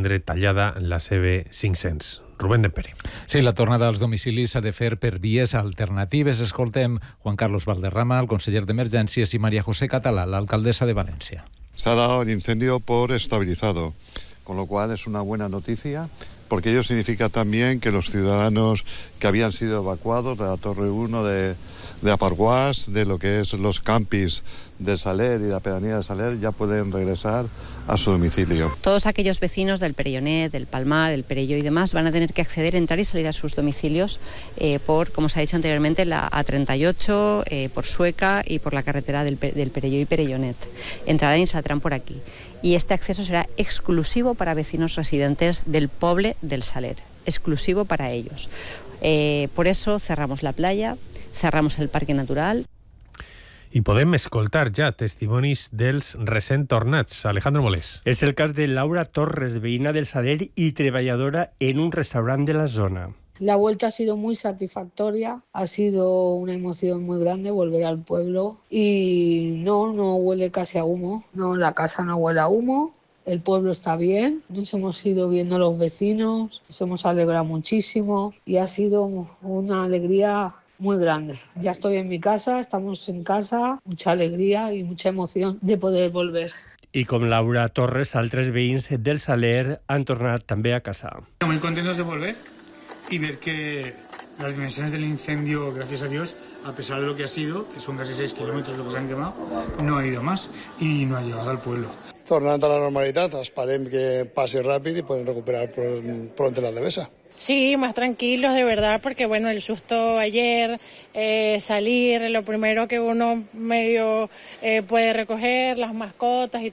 tindre tallada la CB500. Rubén de Pere. Sí, la tornada als domicilis s'ha de fer per vies alternatives. Escoltem Juan Carlos Valderrama, el conseller d'Emergències, i María José Català, l'alcaldessa de València. Se ha dado el incendio por estabilizado, con lo cual es una buena noticia, porque ello significa también que los ciudadanos que habían sido evacuados de la Torre 1 de Aparguás, de lo que es los campis de Saler y la pedanía de Saler, ya pueden regresar a su domicilio. Todos aquellos vecinos del Perellonet, del Palmar, el Perelló y demás van a tener que acceder, entrar y salir a sus domicilios por, como se ha dicho anteriormente, la A38, por Sueca y por la carretera del Perelló y Perellonet. Entrarán y saldrán por aquí. Y este acceso será exclusivo para vecinos residentes del Poble del Saler, exclusivo para ellos. Por eso cerramos la playa, cerramos el parque natural. I podem escoltar ja testimonis dels recent tornats. Alejandro Molés. És el cas de Laura Torres, veïna del Saler y treballadora en un restaurant de la zona. La vuelta ha sido muy satisfactoria, ha sido una emoción muy grande volver al pueblo y no huele casi a humo, no, la casa no huele a humo, el pueblo está bien, nos hemos ido viendo los vecinos, nos hemos alegrado muchísimo y ha sido una alegría muy grande. Ya estoy en mi casa, estamos en casa, mucha alegría y mucha emoción de poder volver. I com Laura Torres, altres veïns del Saler han tornat també a casa. Muy contentos de volver y ver que las dimensiones del incendio, gracias a Dios, a pesar de lo que ha sido, que son casi 6 kilómetros lo que se han quemado, no ha ido más y no ha llegado al pueblo. Tornant a la normalitat, esperem que passi ràpid i podem recuperar pronto la devesa. Sí, más tranquilos de verdad, porque bueno, el susto ayer, salir, lo primero que uno medio puede recoger, las mascotas y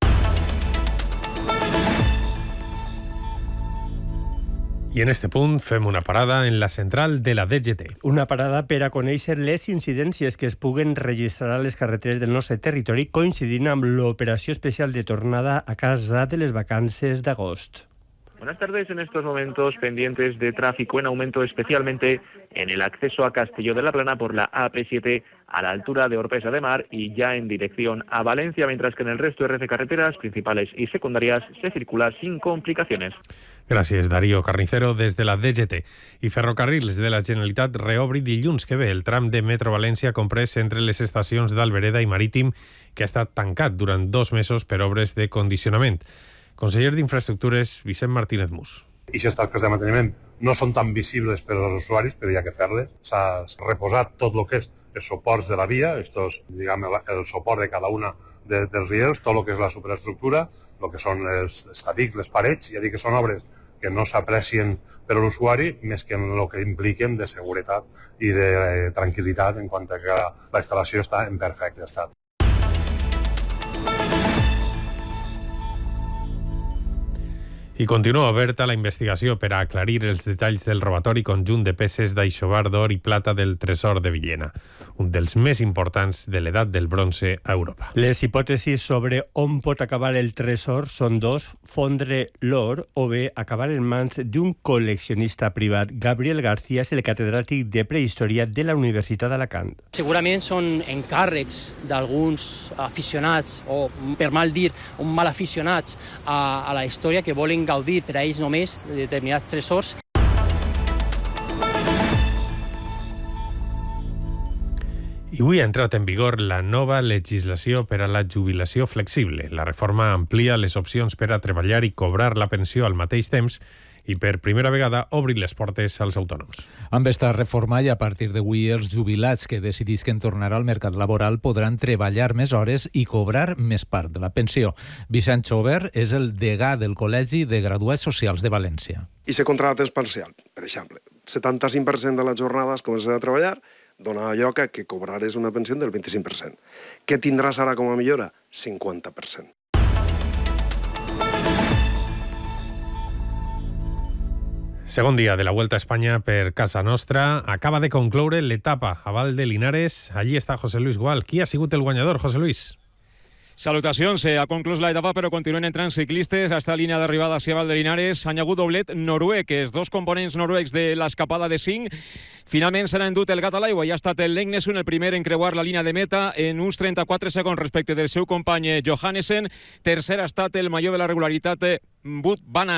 I en este punt fem una parada en la central de la DGT. Una parada per a conèixer les incidències que es puguen registrar a les carreteres del nostre territori coincidint amb l'operació especial de tornada a casa de les vacances d'agost. Buenas tardes. En estos momentos pendientes de tráfico en aumento, especialmente en el acceso a Castelló de la Plana por la AP7 a la altura de Orpesa de Mar y ya en dirección a Valencia, mientras que en el resto de carreteras principales y secundarias se circula sin complicaciones. Gràcies, Darío Carnicero, des de la DGT. I Ferrocarrils de la Generalitat reobri dilluns que ve el tram de Metro València comprès entre les estacions d'Albereda i Marítim, que ha estat tancat durant 2 mesos per obres de condicionament. Conseller d'Infraestructures, Vicent Martínez Mus. I aquestes tasques de manteniment no són tan visibles per als usuaris, però hi ha que fer-les. S'ha reposat tot el que és els suports de la via, el suport de cada una dels riels, tot el que és la superestructura, el que són els estadics, les parets, ja dic que són obres que no s'aprecien per a l'usuari, més que en el que impliquen de seguretat i de tranquil·litat en quant a que la instal·lació està en perfecte estat. I continua oberta la investigació per a aclarir els detalls del robatori conjunt de peces d'aixovar d'or i plata del tresor de Villena, un dels més importants de l'edat del bronze a Europa. Les hipòtesis sobre on pot acabar el tresor són dos: fondre l'or o bé acabar en mans d'un col·leccionista privat. Gabriel García és el catedràtic de prehistòria de la Universitat d'Alacant. Segurament són encàrrecs d'alguns aficionats, o per mal dir, un mal aficionats a la història, que volen gaudir per a ells només de determinats tresors. I avui ha entrat en vigor la nova legislació per a la jubilació flexible. La reforma amplia les opcions per a treballar i cobrar la pensió al mateix temps i per primera vegada obrir les portes als autònoms. Amb esta reforma i a partir d'avui els jubilats que decidisquen tornar al mercat laboral podran treballar més hores i cobrar més part de la pensió. Vicent Xover és el degà del Col·legi de Graduats Socials de València. I se contracta a temps parcial, per exemple. 75% de les jornades comences a treballar, dona lloc a que cobrares una pensió del 25%. Què tindràs ara com a millora? 50%. Segon dia de la Vuelta a España per casa nostra. Acaba de concloure l'etapa a Val de Linares. Allí està José Luis Gual. Qui ha sigut el guanyador, José Luis? Salutacions, ha conclòs l'etapa però continuen entrant ciclistes a esta línia d'arribada hacia Val de Linares. Han hagut doblet noruec, els dos components noruecs de l'escapada de 5. Finalment s'han endut el gat a l'aigua i ha estat el Legnesund el primer en creuar la línia de meta en uns 34 segons respecte del seu company Johannesen. Tercer ha estat el major de la regularitat, Wout van Aert.